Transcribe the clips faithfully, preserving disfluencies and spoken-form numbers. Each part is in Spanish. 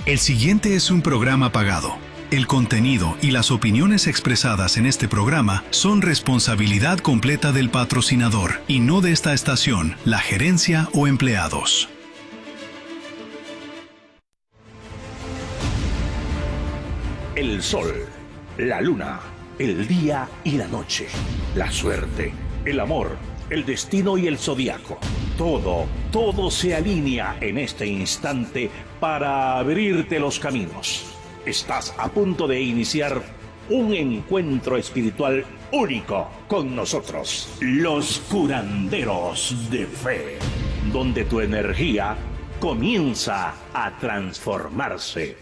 El siguiente es un programa pagado. El contenido y las opiniones expresadas en este programa son responsabilidad completa del patrocinador y no de esta estación, la gerencia o empleados. El sol, la luna, el día y la noche, la suerte, el amor, el destino y el zodiaco. Todo, todo se alinea en este instante para abrirte los caminos. Estás a punto de iniciar un encuentro espiritual único con nosotros, los curanderos de fe, donde tu energía comienza a transformarse.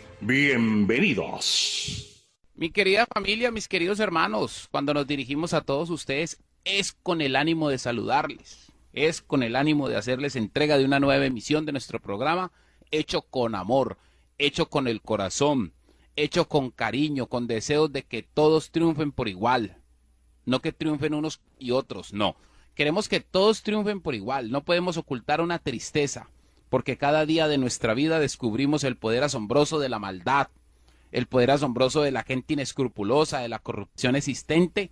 Bienvenidos. Mi querida familia, mis queridos hermanos, cuando nos dirigimos a todos ustedes es con el ánimo de saludarles, es con el ánimo de hacerles entrega de una nueva emisión de nuestro programa, hecho con amor, hecho con el corazón, hecho con cariño, con deseos de que todos triunfen por igual, no que triunfen unos y otros, no. Queremos que todos triunfen por igual, no podemos ocultar una tristeza, porque cada día de nuestra vida descubrimos el poder asombroso de la maldad, el poder asombroso de la gente inescrupulosa, de la corrupción existente,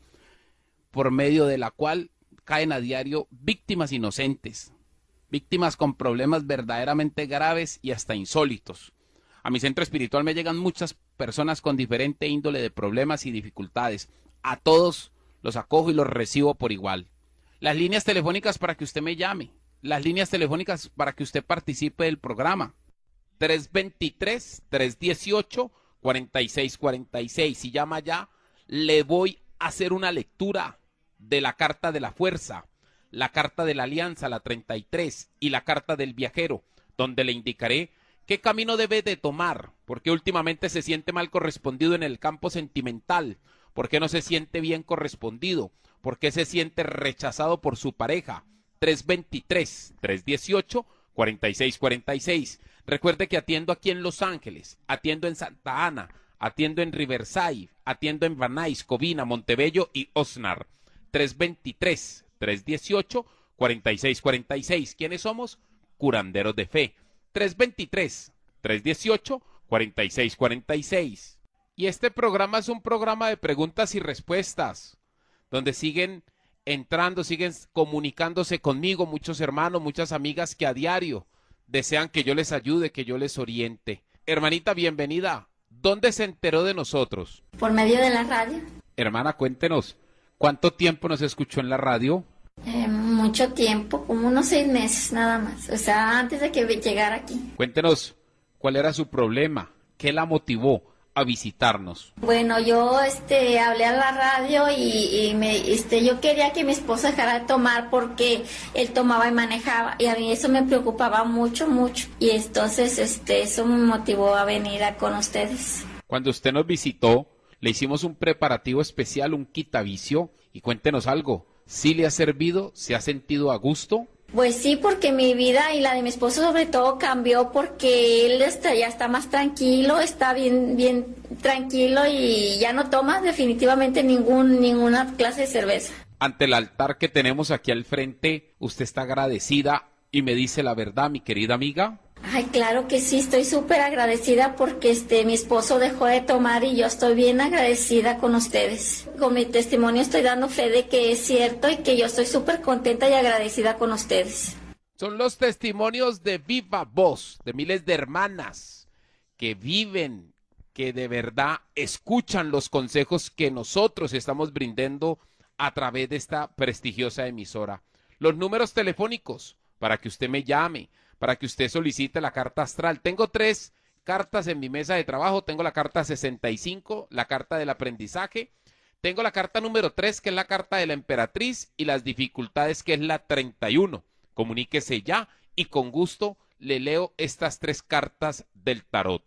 por medio de la cual caen a diario víctimas inocentes, víctimas con problemas verdaderamente graves y hasta insólitos. A mi centro espiritual me llegan muchas personas con diferente índole de problemas y dificultades. A todos los acojo y los recibo por igual. Las líneas telefónicas para que usted me llame, las líneas telefónicas para que usted participe del programa. tres dos tres, tres uno ocho, cuatro seis cuatro seis. Si llama ya, le voy a hacer una lectura de la carta de la fuerza, la carta de la alianza, la treinta y tres, y la carta del viajero, donde le indicaré qué camino debe de tomar, porque últimamente se siente mal correspondido en el campo sentimental, porque no se siente bien correspondido, porque se siente rechazado por su pareja. tres dos tres, tres uno ocho, cuatro seis cuatro seis. Recuerde que atiendo aquí en Los Ángeles, atiendo en Santa Ana, atiendo en Riverside, atiendo en Van Nuys, Covina, Montebello y Oxnard. tres dos tres, tres uno ocho, cuatro seis cuatro seis. ¿Quiénes somos? Curanderos de fe. tres dos tres, tres uno ocho, cuatro seis cuatro seis. Y este programa es un programa de preguntas y respuestas, donde siguen entrando, siguen comunicándose conmigo muchos hermanos, muchas amigas que a diario desean que yo les ayude, que yo les oriente. Hermanita, bienvenida. ¿Dónde se enteró de nosotros? Por medio de la radio. Hermana, cuéntenos, ¿cuánto tiempo nos escuchó en la radio? Eh, mucho tiempo, como unos seis meses nada más, o sea, antes de que llegara aquí. Cuéntenos, ¿cuál era su problema? ¿Qué la motivó a visitarnos? Bueno, yo este hablé a la radio y, y me este yo quería que mi esposo dejara de tomar porque él tomaba y manejaba y a mí eso me preocupaba mucho, mucho y entonces este eso me motivó a venir a, con ustedes. Cuando usted nos visitó, le hicimos un preparativo especial, un quitavicio, y cuéntenos algo. ¿Sí le ha servido? ¿Se ha sentido a gusto? Pues sí, porque mi vida y la de mi esposo sobre todo cambió porque él está, ya está más tranquilo, está bien bien tranquilo y ya no toma definitivamente ningún ninguna clase de cerveza. Ante el altar que tenemos aquí al frente, ¿usted está agradecida y me dice la verdad, mi querida amiga? Ay, claro que sí, estoy súper agradecida porque este mi esposo dejó de tomar y yo estoy bien agradecida con ustedes. Con mi testimonio estoy dando fe de que es cierto y que yo estoy súper contenta y agradecida con ustedes. Son los testimonios de viva voz, de miles de hermanas que viven, que de verdad escuchan los consejos que nosotros estamos brindando a través de esta prestigiosa emisora. Los números telefónicos para que usted me llame, para que usted solicite la carta astral. Tengo tres cartas en mi mesa de trabajo. Tengo la carta sesenta y cinco, la carta del aprendizaje. Tengo la carta número tres, que es la carta de la emperatriz, y las dificultades, que es la treinta y uno. Comuníquese ya y con gusto le leo estas tres cartas del tarot.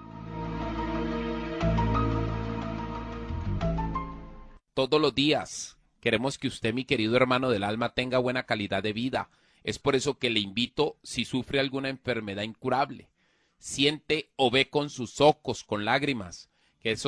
Todos los días queremos que usted, mi querido hermano del alma, tenga buena calidad de vida. Es por eso que le invito, si sufre alguna enfermedad incurable, siente o ve con sus ojos, con lágrimas, que eso